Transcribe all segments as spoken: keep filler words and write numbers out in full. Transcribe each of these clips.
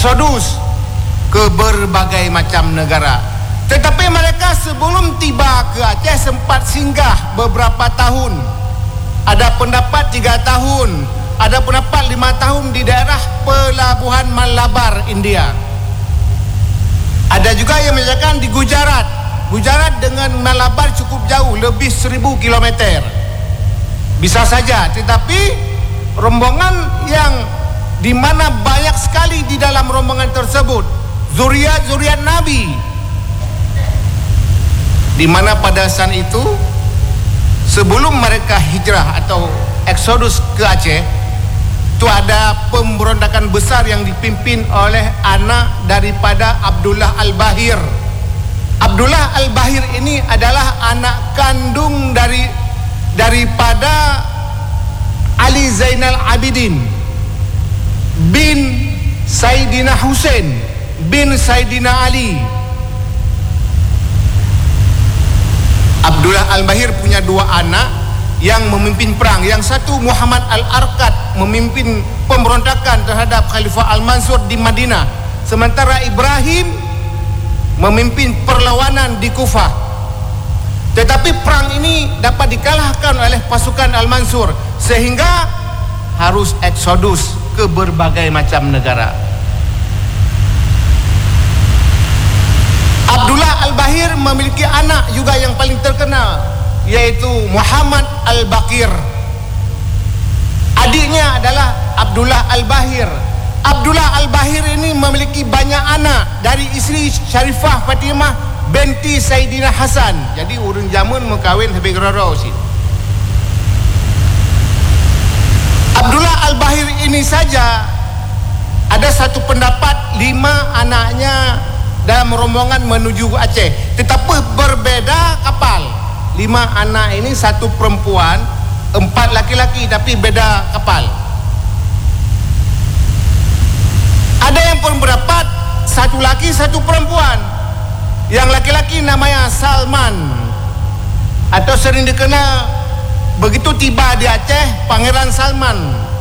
eksodus ke berbagai macam negara. Tetapi mereka sebelum tiba ke Aceh sempat singgah beberapa tahun. Ada pendapat tiga tahun, ada pendapat lima tahun di daerah pelabuhan Malabar, India. Ada juga yang menyatakan di Gujarat. Gujarat dengan Malabar cukup jauh, lebih seribu kilometer. Bisa saja, tetapi rombongan yang di mana banyak sekali di dalam rombongan tersebut zuriat-zuriat Nabi, di mana pada saat itu sebelum mereka hijrah atau eksodus ke Aceh, itu ada pemberontakan besar yang dipimpin oleh anak daripada Abdullah Al-Bahir. Abdullah Al-Bahir ini adalah anak kandung dari daripada Ali Zainal Abidin bin Saidina Husain bin Saidina Ali. Abdullah Al-Bahir punya dua anak yang memimpin perang. Yang satu Muhammad Al-Arkad memimpin pemberontakan terhadap Khalifah Al-Mansur di Madinah, sementara Ibrahim memimpin perlawanan di Kufah. Tetapi perang ini dapat dikalahkan oleh pasukan Al-Mansur sehingga harus eksodus ke berbagai macam negara. Abdullah Al-Bahir memiliki anak juga yang paling terkenal, yaitu Muhammad Al-Baqir. Adiknya adalah Abdullah Al-Bahir. Abdullah Al-Bahir ini memiliki banyak anak dari isteri Syarifah Fatimah binti Saidina Hasan. Jadi urang zaman mengkawin habis gerara sih. Abdullah Al-Bahir ini saja ada satu pendapat lima anaknya dalam rombongan menuju Aceh, tetapi berbeda kapal. Lima anak ini, satu perempuan, empat laki-laki, tapi beda kapal. Ada yang berpendapat satu laki satu perempuan. Yang laki-laki namanya Salman, atau sering dikenal begitu tiba di Aceh Pangeran Salman.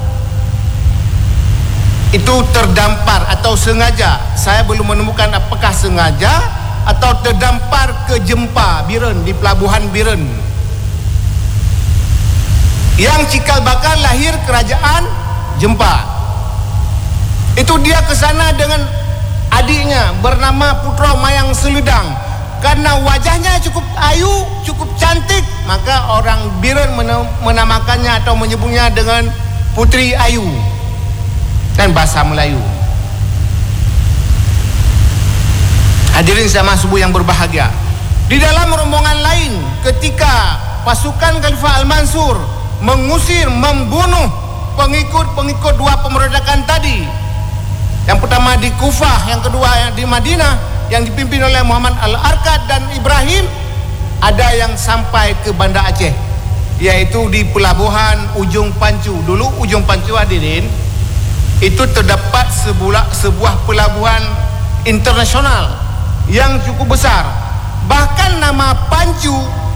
Itu terdampar atau sengaja. Saya belum menemukan apakah sengaja atau terdampar ke Jempa Biren, di pelabuhan Biren. Yang cikal bakal lahir kerajaan Jempa. Itu dia ke sana dengan adiknya bernama Putra Mayang Seludang. Karena wajahnya cukup ayu, cukup cantik, maka orang Biren menamakannya atau menyebutnya dengan Putri Ayu dan bahasa Melayu. Hadirin sama subuh yang berbahagia, di dalam rombongan lain ketika pasukan Khalifah Al-Mansur mengusir, membunuh pengikut-pengikut dua pemberontakan tadi, yang pertama di Kufah, yang kedua yang di Madinah, yang dipimpin oleh Muhammad Al-Arkad dan Ibrahim, ada yang sampai ke Banda Aceh, yaitu di pelabuhan Ujung Pancu. Dulu Ujung Pancu, hadirin, itu terdapat sebuah, sebuah pelabuhan internasional yang cukup besar. Bahkan nama Pancu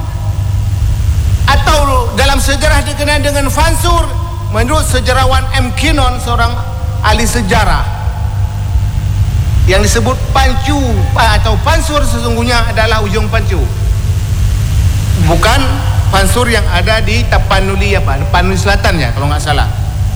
atau dalam sejarah dikenal dengan Fansur, menurut sejarawan M. Kinnon, seorang ahli sejarah, yang disebut Pancu atau Pansur sesungguhnya adalah Ujung Pancu, bukan Pansur yang ada di Tapanuli apa, Tapanuli Selatan ya kalau nggak salah.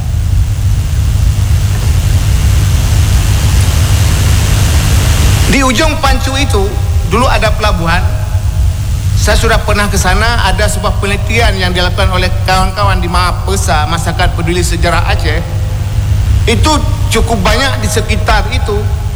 Di Ujung Pancu itu dulu ada pelabuhan. Saya sudah pernah ke sana. Ada sebuah penelitian yang dilakukan oleh kawan-kawan di Mahapesa, Masyarakat Peduli Sejarah Aceh. Itu cukup banyak di sekitar itu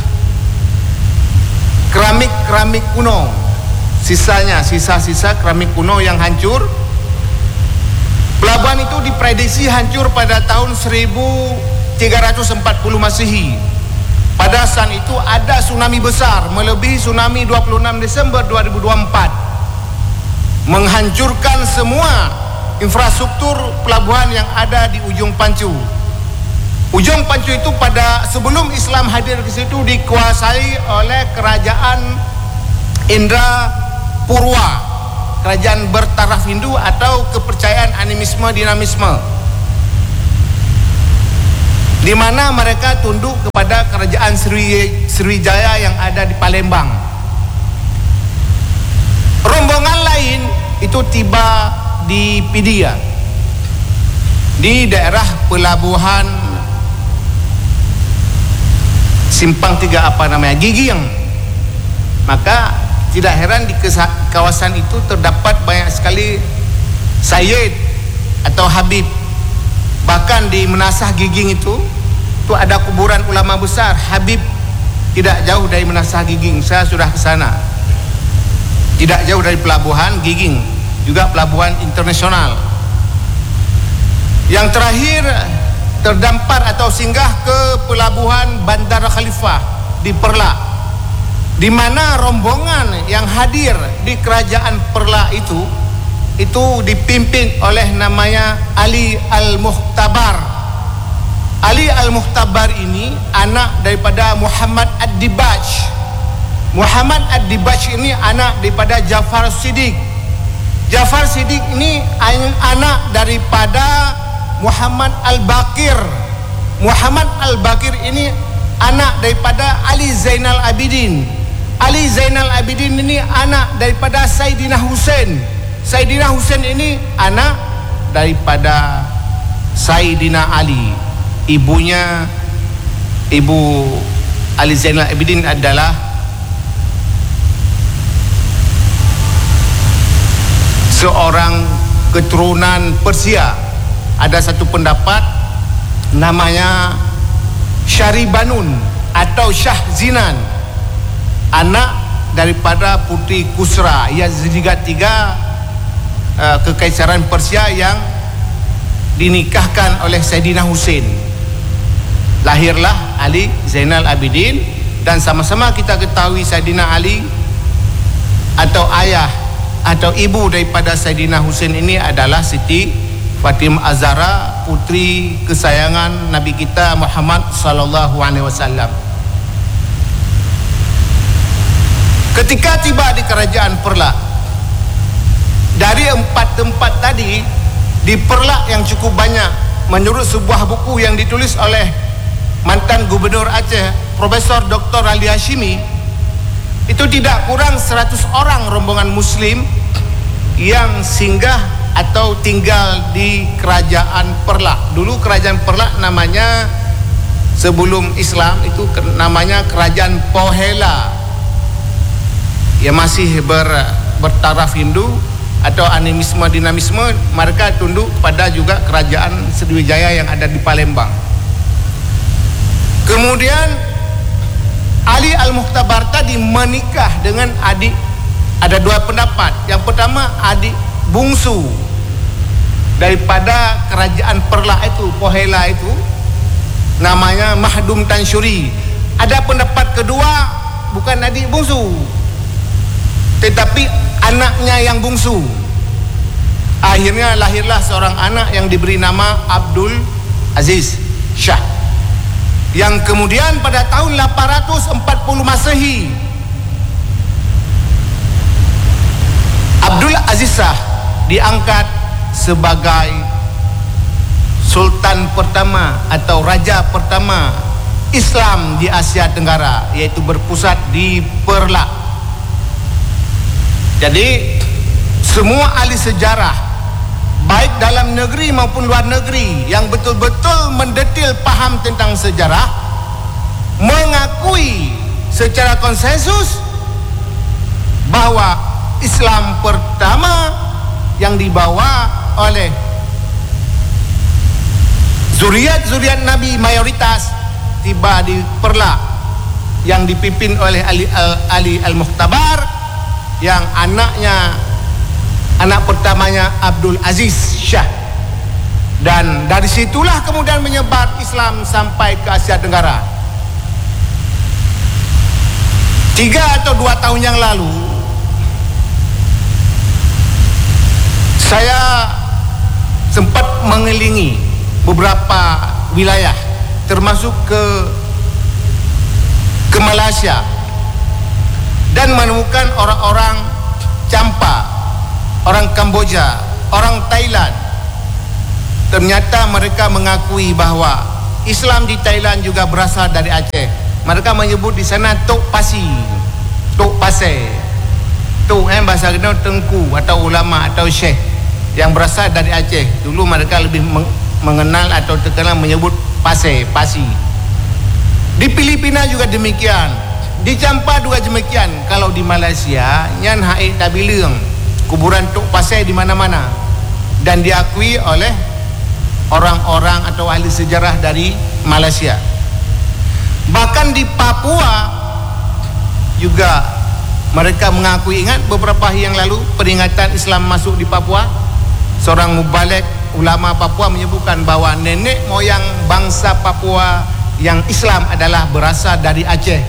keramik-keramik kuno. Sisanya, sisa-sisa keramik kuno yang hancur. Pelabuhan itu diprediksi hancur pada tahun seribu tiga ratus empat puluh Masehi. Pada saat itu ada tsunami besar melebihi tsunami dua puluh enam Desember dua ribu dua puluh empat, menghancurkan semua infrastruktur pelabuhan yang ada di Ujung Pancu. Ujung Pancu itu pada sebelum Islam hadir ke situ dikuasai oleh kerajaan Indra Purwa, kerajaan bertaraf Hindu atau kepercayaan animisme dinamisme, di mana mereka tunduk kepada daripada kerajaan Sri, Sriwijaya yang ada di Palembang. Rombongan lain itu tiba di Pidia, di daerah pelabuhan Simpang Tiga apa namanya Gigiang. Maka tidak heran di kawasan itu terdapat banyak sekali Sayyid atau Habib. Bahkan di Menasah Giging itu itu ada kuburan ulama besar Habib, tidak jauh dari Menasah Giging. Saya sudah ke sana, tidak jauh dari pelabuhan Giging, juga pelabuhan internasional. Yang terakhir terdampar atau singgah ke pelabuhan Bandar Khalifah di Perla, di mana rombongan yang hadir di kerajaan Perla itu itu dipimpin oleh namanya Ali Al-Mukhtabar. Ali Al-Mukhtabar ini anak daripada Muhammad Ad-Dibaj. Muhammad Ad-Dibaj ini anak daripada Jafar Siddiq. Jafar Siddiq ini anak daripada Muhammad Al-Baqir. Muhammad Al-Baqir ini anak daripada Ali Zainal Abidin. Ali Zainal Abidin ini anak daripada Saidina Husain. Saidina Husain ini anak daripada Saidina Ali. Ibunya, ibu Ali Zainal Abidin adalah seorang keturunan Persia. Ada satu pendapat namanya Syaribanun atau Shah Zinan, anak daripada Putri Kusra, ia tiga uh, kekaisaran Persia yang dinikahkan oleh Saidina Husain. Lahirlah Ali Zainal Abidin, dan sama-sama kita ketahui Saidina Ali atau ayah atau ibu daripada Saidina Husain ini adalah Siti Fatimah Az-Zahra, putri kesayangan Nabi kita Muhammad sallallahu alaihi wasallam. Ketika tiba di kerajaan Perla, dari empat tempat tadi, di Perla yang cukup banyak, menurut sebuah buku yang ditulis oleh mantan Gubernur Aceh Profesor Doktor Ali Hashimi, itu tidak kurang seratus orang rombongan Muslim yang singgah atau tinggal di kerajaan Perla. Dulu kerajaan Perla namanya, sebelum Islam itu namanya Kerajaan Pohela, yang masih ber, bertaraf Hindu atau animisme dinamisme. Mereka tunduk pada juga kerajaan Sriwijaya yang ada di Palembang. Kemudian Ali Al-Mukhtabar tadi menikah dengan adik. Ada dua pendapat. Yang pertama, adik bungsu daripada kerajaan Perla itu, Pohela itu, namanya Mahdum Tansyuri. Ada pendapat kedua, bukan adik bungsu, tetapi anaknya yang bungsu. Akhirnya lahirlah seorang anak yang diberi nama Abdul Aziz Shah, yang kemudian pada tahun lapan ratus empat puluh Masehi, Abdul Aziz Shah diangkat sebagai Sultan pertama atau Raja pertama Islam di Asia Tenggara, yaitu berpusat di Perla. Jadi semua ahli sejarah, baik dalam negeri maupun luar negeri, yang betul-betul mendetil paham tentang sejarah, mengakui secara konsensus bahwa Islam pertama yang dibawa oleh zuriat-zuriat Nabi mayoritas tiba di Perla, yang dipimpin oleh Ali, Ali Al-Mukhtabar, yang anaknya, anak pertamanya Abdul Aziz Shah. Dan dari situlah kemudian menyebar Islam sampai ke Asia Tenggara. Tiga atau dua tahun yang lalu, saya sempat mengelilingi beberapa wilayah, termasuk ke ke Malaysia, dan menemukan orang-orang Champa, orang Kamboja, orang Thailand. Ternyata mereka mengakui bahwa Islam di Thailand juga berasal dari Aceh. Mereka menyebut di sana Tok Pasi, Tok Pasir. Tok eh bahasa kita tengku atau ulama atau syekh yang berasal dari Aceh. Dulu mereka lebih mengenal atau terkenal menyebut Pasir, Pasi. Di Filipina juga demikian. Di Champa juga demikian. Kalau di Malaysia, nyan haid tabileung, kuburan Tok Pasir di mana-mana dan diakui oleh orang-orang atau ahli sejarah dari Malaysia. Bahkan di Papua juga mereka mengakui. Ingat beberapa hari yang lalu peringatan Islam masuk di Papua, seorang mubalik ulama Papua menyebutkan bahwa nenek moyang bangsa Papua yang Islam adalah berasal dari Aceh.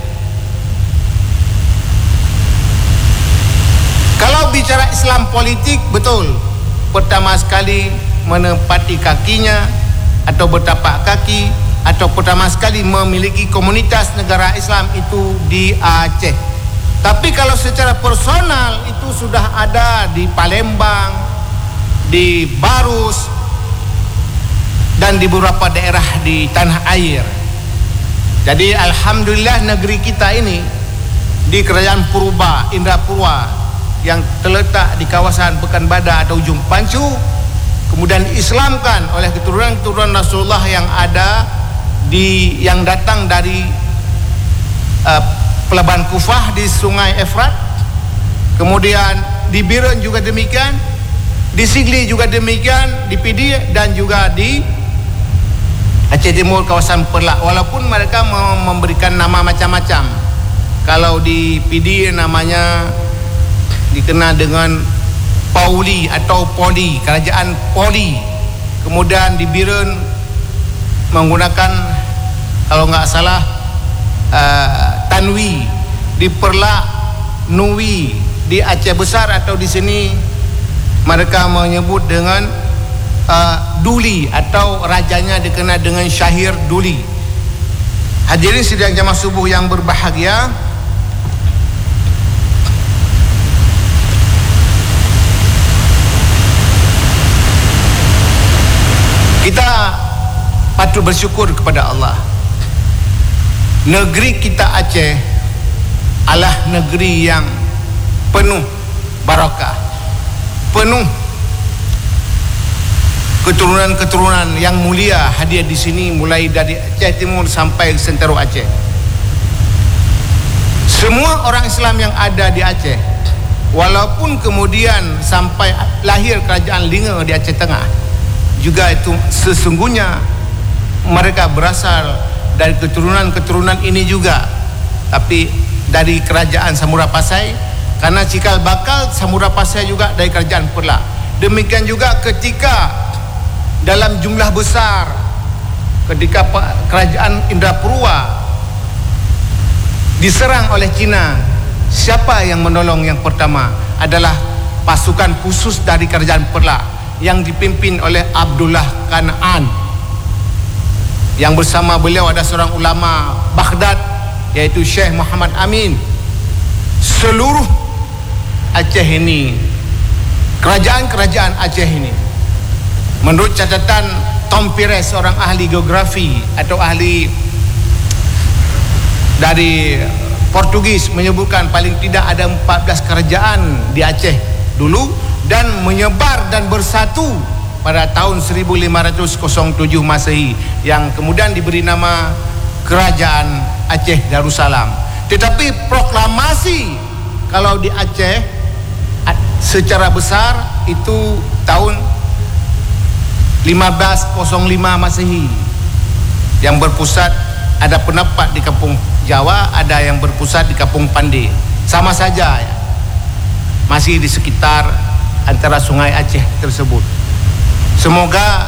Kalau bicara Islam politik, betul, pertama sekali menempati kakinya atau bertapak kaki atau pertama sekali memiliki komunitas negara Islam itu di Aceh. Tapi kalau secara personal itu sudah ada di Palembang, di Barus, dan di beberapa daerah di tanah air. Jadi alhamdulillah negeri kita ini di Kerajaan Purba, Indrapurwa yang terletak di kawasan Pekanbadak atau Ujung Pancu, kemudian diislamkan oleh keturunan-keturunan Rasulullah yang ada di yang datang dari uh, Pelabuhan Kufah di Sungai Efrat. Kemudian di Biren juga demikian, di Sigli juga demikian, di Pidi dan juga di Aceh Timur kawasan Perlak. Walaupun mereka memberikan nama macam-macam. Kalau di Pidi namanya dikenal dengan Pauli atau Poli, kerajaan Poli. Kemudian di Biren menggunakan kalau nggak salah uh, Tanwi. Di Perlak Nui. Di Aceh Besar atau di sini mereka menyebut dengan uh, Duli atau rajanya dikenal dengan Syahir Duli. Hadirin sidang jamaah subuh yang berbahagia, kita patut bersyukur kepada Allah. Negeri kita Aceh adalah negeri yang penuh barakah, penuh keturunan-keturunan yang mulia hadir di sini, mulai dari Aceh Timur sampai Sentaro Aceh. Semua orang Islam yang ada di Aceh, walaupun kemudian sampai lahir kerajaan Linga di Aceh Tengah, juga itu sesungguhnya mereka berasal dari keturunan-keturunan ini juga, tapi dari kerajaan Samura Pasai, karena cikal bakal Samura Pasai juga dari kerajaan Perlak. Demikian juga ketika dalam jumlah besar ketika kerajaan Indrapurwa diserang oleh Cina, siapa yang menolong yang pertama adalah pasukan khusus dari kerajaan Perlak yang dipimpin oleh Abdullah Kanaan, yang bersama beliau ada seorang ulama Baghdad yaitu Syekh Muhammad Amin. Seluruh Aceh ini, kerajaan-kerajaan Aceh ini, menurut catatan Tom Pires, seorang ahli geografi atau ahli dari Portugis, menyebutkan paling tidak ada empat belas kerajaan di Aceh dulu dan menyebar dan bersatu pada tahun seribu lima ratus tujuh Masehi yang kemudian diberi nama Kerajaan Aceh Darussalam. Tetapi proklamasi kalau di Aceh secara besar itu tahun lima belas nol lima Masehi, yang berpusat, ada pendapat di Kampung Jawa, ada yang berpusat di Kampung Pandi. Sama saja ya, masih di sekitar antara Sungai Aceh tersebut. Semoga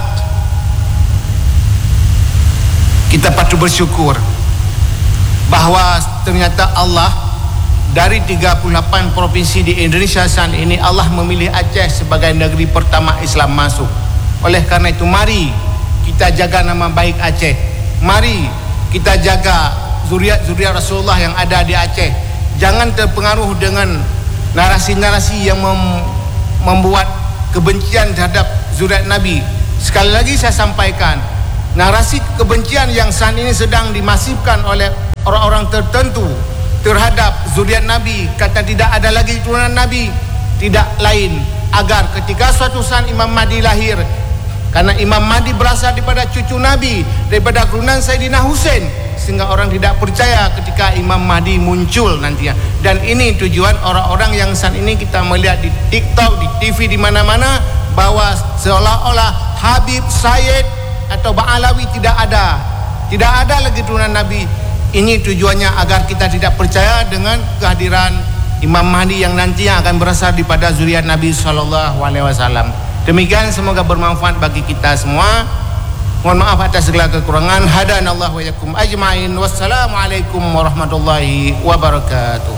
kita patut bersyukur bahwa ternyata Allah dari tiga puluh delapan provinsi di Indonesia saat ini, Allah memilih Aceh sebagai negeri pertama Islam masuk. Oleh karena itu, mari kita jaga nama baik Aceh. Mari kita jaga zuriat-zuriat Rasulullah yang ada di Aceh. Jangan terpengaruh dengan narasi-narasi yang mem membuat kebencian terhadap zuriat Nabi. Sekali lagi saya sampaikan, narasi kebencian yang saat ini sedang dimasifkan oleh orang-orang tertentu terhadap zuriat Nabi, kata tidak ada lagi turunan Nabi, tidak lain agar ketika suatu saat Imam Mahdi lahir, karena Imam Mahdi berasal daripada cucu Nabi, daripada keturunan Sayyidina Husain, sehingga orang tidak percaya ketika Imam Mahdi muncul nantinya. Dan ini tujuan orang-orang yang saat ini kita melihat di TikTok, di T V, di mana-mana, bahwa seolah-olah Habib, Sayyid atau Ba'alawi tidak ada, tidak ada lagi turunan Nabi. Ini tujuannya agar kita tidak percaya dengan kehadiran Imam Mahdi yang nantinya akan berasal daripada zuriat Nabi Sallallahu Alaihi Wasallam. Demikian, semoga bermanfaat bagi kita semua. Mohon maaf atas segala kekurangan. Hadanallahu wa iyyakum ajmain. Wassalamualaikum warahmatullahi wabarakatuh.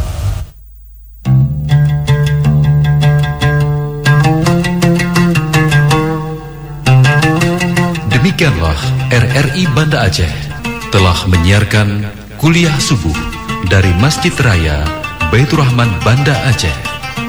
Demikianlah R R I Banda Aceh telah menyiarkan kuliah subuh dari Masjid Raya Baitur Rahman Banda Aceh.